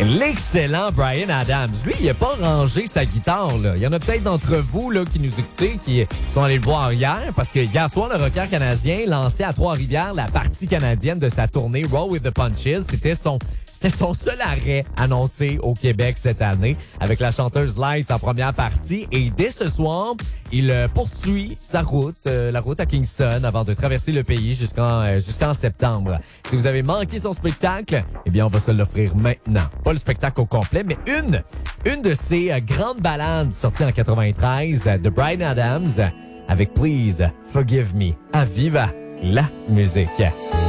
L'excellent Bryan Adams. Lui, il n'a pas rangé sa guitare. Là. Il y en a peut-être d'entre vous là, qui nous écoutez, qui sont allés le voir hier, parce que hier soir, le rocker canadien lançait à Trois-Rivières la partie canadienne de sa tournée Roll with the Punches. C'était son seul arrêt annoncé au Québec cette année, avec la chanteuse Lights en première partie. Et dès ce soir, il poursuit sa route, la route à Kingston, avant de traverser le pays jusqu'en septembre. Si vous avez manqué son spectacle, eh bien, on va se l'offrir maintenant. Pas le spectacle au complet, mais une de ses grandes ballades sorties en 93 de Bryan Adams avec Please Forgive Me. À viva la musique.